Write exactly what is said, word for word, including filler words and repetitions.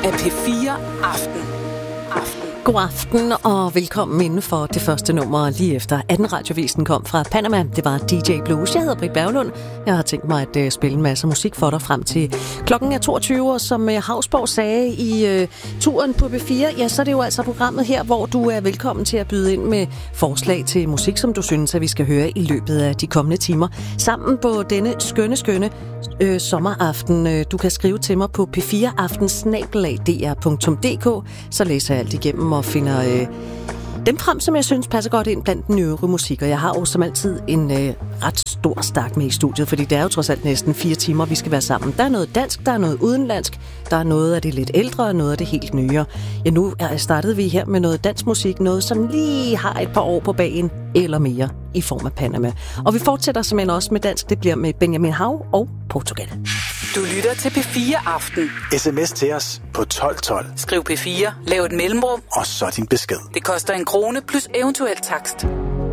af P fire Aften. Aften. God aften og velkommen inden for det første nummer lige efter anden radiovisen kom fra Panama. Det var D J Blues. Jeg hedder Britt Berglund. Jeg har tænkt mig at uh, spille en masse musik for dig frem til klokken er toogtyve, og som uh, Hausborg sagde i uh, turen på P fire, ja, så er det jo altså programmet her, hvor du er velkommen til at byde ind med forslag til musik, som du synes, at vi skal høre i løbet af de kommende timer. Sammen på denne skønne, skønne øh, sommeraften. Øh, du kan skrive til mig på p fire aften snabel-a d r punktum d k, så læser jeg alt igennem og finder øh, dem frem, som jeg synes passer godt ind blandt den øvrige musik. Og jeg har jo som altid en øh, ret stor stak med i studiet, fordi det er jo trods alt næsten fire timer, vi skal være sammen. Der er noget dansk, der er noget udenlandsk, der er noget af det lidt ældre og noget af det helt nye. Ja, nu startede vi her med noget dansk musik, noget som lige har et par år på bagen eller mere i form af Panama. Og vi fortsætter simpelthen også med dansk. Det bliver med Benjamin Hav og Portugal. Du lytter til P fire Aften. Sms til os på tolv tolv. Skriv P fire, lav et mellemrum, og så din besked. Det koster en krone plus eventuel takst.